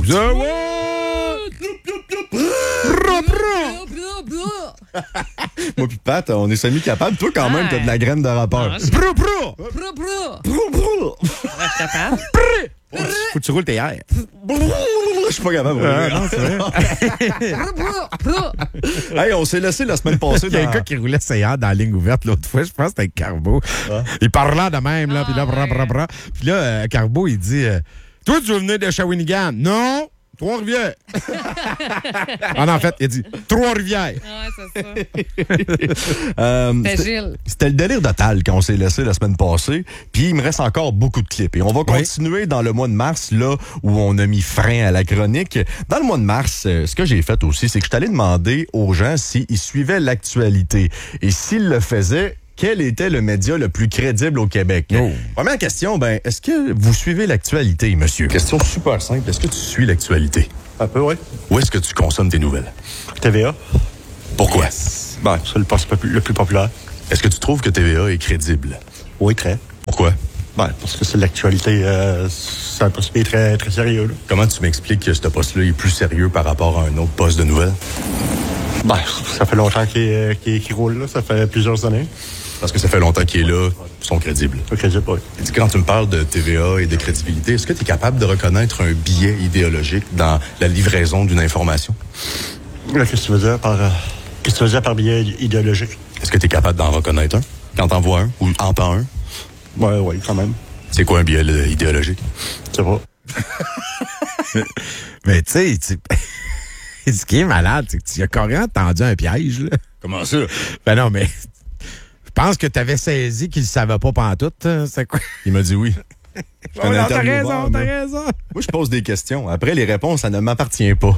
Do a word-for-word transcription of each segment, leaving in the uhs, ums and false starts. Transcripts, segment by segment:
The what? Moi pis Pat, on est semi-capable. Toi, quand même, t'as de la graine de rappeur. Bro, bro! Bro, bro. Bro, bro! Ouais, je suis capable. Faut que tu roules tes airs. Je suis pas capable. Ah, non, c'est vrai. Bro, bro. Hey, on s'est laissé la semaine passée Il y a un dans... gars qui roulait ses airs dans la ligne ouverte l'autre fois. Je pense que c'était Carbo. Ah. Il parlait de même, là. Ah, Puis là, bra, ouais. bra, bra. Puis là, euh, Carbo, il dit euh, toi, tu veux venir de Shawinigan? Non! Trois-Rivières. Ah non, en fait, il a dit Trois-Rivières. Ouais, c'est ça. Euh, C'était c'était- Gilles. C'était le délire total qu'on s'est laissé la semaine passée. Puis il me reste encore beaucoup de clips. Et on va continuer dans le mois de mars, là, où on a mis frein à la chronique. Dans le mois de mars, euh, ce que j'ai fait aussi, c'est que je suis allé demander aux gens s'ils suivaient l'actualité. Et s'ils le faisaient, quel était le média le plus crédible au Québec? Oh. Première question, ben, est-ce que vous suivez l'actualité, monsieur? Question super simple. Est-ce que tu suis l'actualité? Un peu, oui. Où est-ce que tu consommes tes nouvelles? T V A. Pourquoi? Ben, c'est le poste le plus populaire. Est-ce que tu trouves que T V A est crédible? Oui, très. Pourquoi? Ben, parce que c'est l'actualité. Euh, c'est un poste qui est très, très sérieux, là. Comment tu m'expliques que ce poste-là est plus sérieux par rapport à un autre poste de nouvelles? Ben, ça fait longtemps qu'il euh, qu'il- qu'il roule, là. Ça fait plusieurs années. Parce que ça fait longtemps qu'il est là, ils sont crédibles. Pas crédible, oui. Et tu- quand tu me parles de T V A et de crédibilité, est-ce que tu es capable de reconnaître un biais idéologique dans la livraison d'une information? Là, qu'est-ce que tu veux dire par... euh, qu'est-ce que tu veux dire par biais idéologique? Est-ce que tu es capable d'en reconnaître un? Quand t'en vois un ou entends un? Ouais, oui, quand même. C'est quoi un biais là, idéologique? C'est pas. Mais tu sais, tu- ce qui est malade, c'est que tu as carrément tendu un piège, là. Comment ça? Ben non, mais je pense que tu avais saisi qu'il ne savait pas pantoute. hein. C'est quoi? Il m'a dit oui. Je suis un Oh, non, t'as intervieweur, raison, t'as moi. raison. Moi, je pose des questions. Après, les réponses, ça ne m'appartient pas.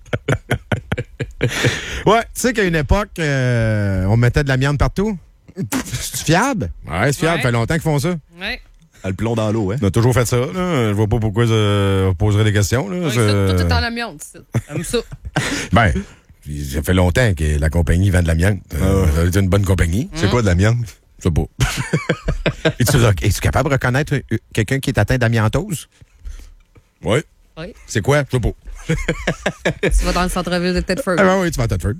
Ouais, tu sais qu'à une époque, euh, on mettait de l'amiante partout. C'est fiable? Ouais, c'est fiable. Ouais. Ça fait longtemps qu'ils font ça. Ouais. Elle plomb dans l'eau, hein? On a toujours fait ça. Là. Je vois pas pourquoi euh, on poserait des questions. Là. Ouais, C'est- ça, tout est en amiante, ici. J'aime ça. Ben, ça fait longtemps que la compagnie vend de l'amiante. Euh, ça a été une bonne compagnie. C'est quoi de l'amiante? Je sais pas. Es-tu, rec- es-tu capable de reconnaître euh, quelqu'un qui est atteint d'amiantose? Oui. Oui. C'est quoi? Je sais pas. Tu vas dans le centre-ville de Thetford. Ah ben oui, tu vas à Thetford.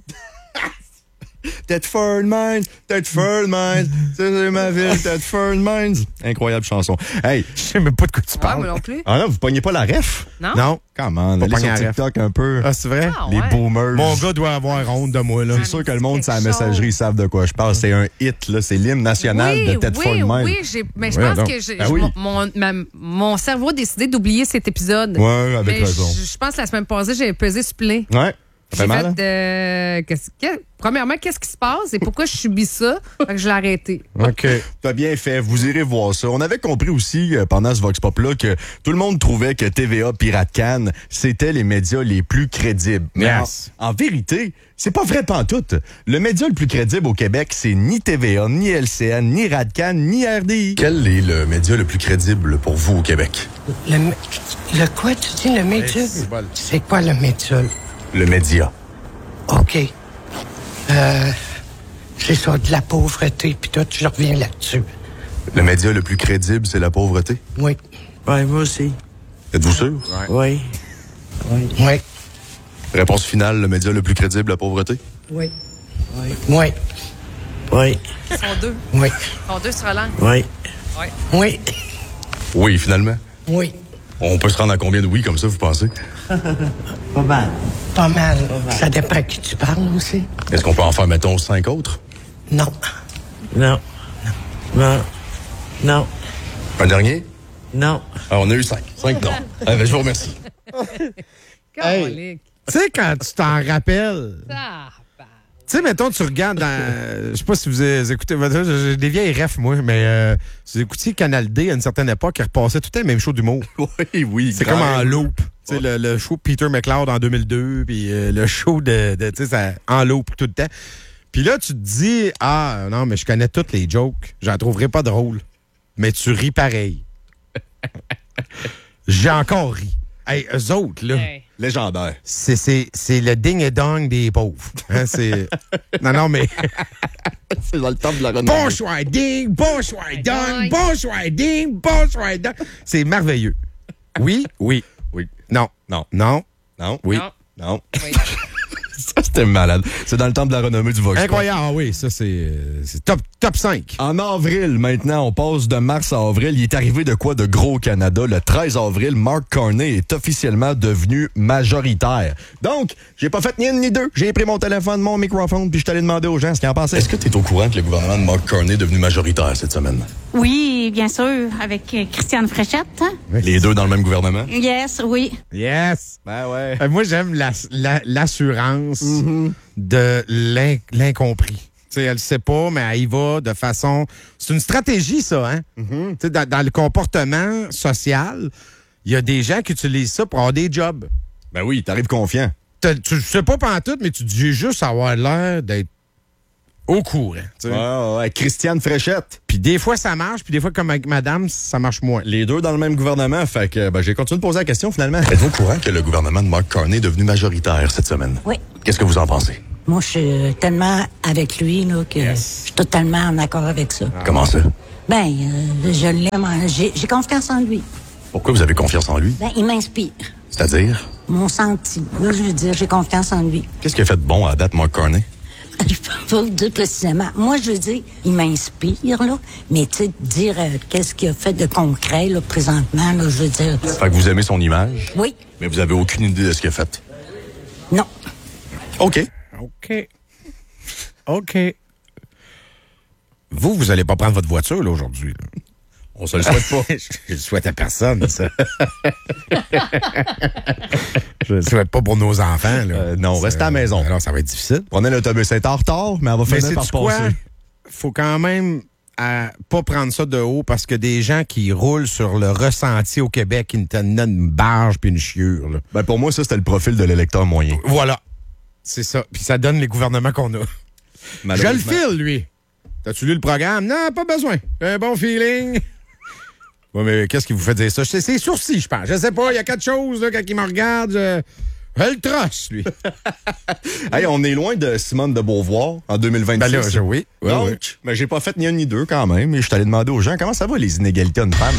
Thetford Mines, Thetford Mines, c'est ma ville, Thetford Mines. Incroyable chanson. Hey, Je sais même pas de quoi tu Ouais, parles. moi non plus. ah non, vous pognez pas la ref? Non? Non. Come on, Pas allez pogner sur la ref. TikTok un peu. Ah, c'est vrai? Ah, Les ouais. boomers. Mon gars doit avoir honte de moi, là. C'est sûr que le monde, c'est la quelque messagerie, ils chose. savent de quoi je parle. C'est un hit, là. C'est l'hymne national Oui, de Thetford oui, Mines. oui, j'ai, mais je Oui, pense donc. que j'ai- Ah oui. mon, ma- mon cerveau a décidé d'oublier cet épisode. Ouais, avec mais raison. Je, je pense que la semaine passée, j'ai pesé sur play. Ouais. Ça fait J'ai mal, hein? fait, euh, qu'est-ce que- premièrement, qu'est-ce qui se passe et pourquoi je subis ça? Fait que je l'ai arrêté. OK. T'as bien fait, vous irez voir ça. On avait compris aussi euh, pendant ce Vox Pop-là que tout le monde trouvait que T V A, Pirate Can, c'était les médias les plus crédibles. Mais Yes. en, en vérité, c'est pas vrai pantoute. Le média le plus crédible au Québec, c'est ni T V A, ni L C N, ni Radcan, ni R D I. Quel est le média le plus crédible pour vous au Québec? Le, mé- le quoi, tu dis, le médium? C'est quoi le médium? Le média. OK. Euh, c'est ça, de la pauvreté, puis tout, je reviens là-dessus. Le média le plus crédible, c'est la pauvreté. Oui. Ouais, moi aussi. Êtes-vous sûr? Oui. Oui. Oui. Réponse finale, le média le plus crédible, la pauvreté? Oui. Oui. Oui. Oui. Ils sont deux. Oui. Ils sont deux sur la langue. Oui. Oui. Oui, finalement. Oui. On peut se rendre à combien de oui comme ça, vous pensez? Pas mal. Pas mal. Ça dépend à qui tu parles aussi. Est-ce qu'on peut en faire, mettons, cinq autres? Non. Non. Non. Non. Un dernier? Non. Ah, on a eu cinq. Cinq, non. Ah, ben, je vous remercie. Calique. Tu sais, quand tu t'en rappelles, Ah, bah. tu sais, mettons, tu regardes dans. Je sais pas si vous avez écouté. J'ai des vieilles refs, moi, mais euh, si vous écoutiez Canal D à une certaine époque, il repassait tout le temps le même show d'humour. Oui, oui. C'est comme en loop. Tu sais, le, le show de Peter McLeod en deux mille deux, puis euh, le show de. de tu sais, ça- en loop tout le temps. Puis là, tu te dis, ah, non, mais je connais toutes les jokes. J'en trouverai pas drôle. Mais tu ris pareil. J'ai encore ri. Hey, eux autres, là. Hey. Légendaire. C'est, c'est, c'est le ding et dong des pauvres. Hein, c'est... Non, non, mais. C'est dans le temps de la renommer. Bonsoir ding, bonsoir dong, bonsoir ding, bonsoir dong. C'est merveilleux. Oui, oui. Oui. Non. Non. Non. Non. Oui. Non. Non. Oui. Ça, c'était malade. C'est dans le temps de la renommée du Vox Pop. Incroyable. Ah oui, ça, c'est euh, c'est top, top cinq. En avril, maintenant, on passe de mars à avril. Il est arrivé de quoi de gros au Canada? Le treize avril, Mark Carney est officiellement devenu majoritaire. Donc, j'ai pas fait ni une ni deux. J'ai pris mon téléphone, mon microphone, puis je suis allé demander aux gens ce qu'ils en pensaient. Est-ce que tu es au courant que le gouvernement de Mark Carney est devenu majoritaire cette semaine? Oui, bien sûr, avec euh, Christiane Fréchette. Hein? Les deux dans le même gouvernement? Yes, oui. Yes. Ben ouais. Euh, moi, j'aime la- la- l'assurance de l'in- l'incompris. Tu sais, elle sait pas, mais elle y va de façon... C'est une stratégie, ça, hein? Tu sais, dans, dans le comportement social, il y a des gens qui utilisent ça pour avoir des jobs. Ben oui, t'arrives confiant. T'as- Tu sais pas pantoute, mais tu dis juste avoir l'air d'être au courant. tu sais. Ouais, ouais, ouais. Christiane Fréchette. Puis des fois, ça marche, puis des fois, comme avec madame, ça marche moins. Les deux dans le même gouvernement, fait que ben, j'ai continué de poser la question finalement. Êtes-vous au courant que le gouvernement de Mark Carney est devenu majoritaire cette semaine? Oui. Qu'est-ce que vous en pensez? Moi, je suis tellement avec lui là, que je suis totalement en accord avec ça. Comment ça? Ben, euh, je l'aime. en- J'ai j'ai confiance en lui. Pourquoi vous avez confiance en lui? Ben, il m'inspire. C'est-à-dire? Mon senti. Là, je veux dire, j'ai confiance en lui. Qu'est-ce qu'il a fait de bon à date, Mark Carney? Je peux pas vous dire précisément. Moi, je veux dire, il m'inspire, là. Mais, tu sais, dire euh, qu'est-ce qu'il a fait de concret, là, présentement, là, je veux dire. Fait que vous aimez son image, Oui. mais vous avez aucune idée de ce qu'il a fait. Non. OK. OK. OK. Vous, vous allez pas prendre votre voiture, là, aujourd'hui. là. On se le souhaite pas. Je le souhaite à personne, ça. Je le souhaite pas pour nos enfants, là. Euh, non, Ça- restez à la maison. Alors, ça va être difficile. Prenez l'autobus, c'est en retard, mais elle va Mais finir par sais-tu quoi? passer. Faut quand même à pas prendre ça de haut parce que des gens qui roulent sur le ressenti au Québec, ils te donnent une barge puis une chiure. Là. Ben pour moi, ça, c'était le profil de l'électeur moyen. Voilà. C'est ça. Puis ça donne les gouvernements qu'on a. Je le Malheureusement. file, lui. T'as-tu lu le programme? Non, pas besoin. Un bon feeling. Oui, mais qu'est-ce qui vous fait dire ça? C'est ses sourcils, je pense. Je sais pas, il y a quelque chose, là, quand il me regarde. Je, je le trosse, lui. Hey, on est loin de Simone de Beauvoir en deux mille vingt-six. Ben là, je- oui. Oui, Donc, oui. mais j'ai pas fait ni un ni deux quand même. Et je suis allé demander aux gens comment ça va les inégalités hommes-femmes.